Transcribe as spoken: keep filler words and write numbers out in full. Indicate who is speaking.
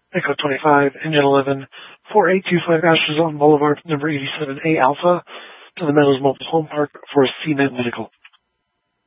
Speaker 1: Echo twenty-five, Engine eleven, four eight two five Astronaut Boulevard, number eighty-seven A Alpha, to the Meadows Mobile Home Park for a C net medical.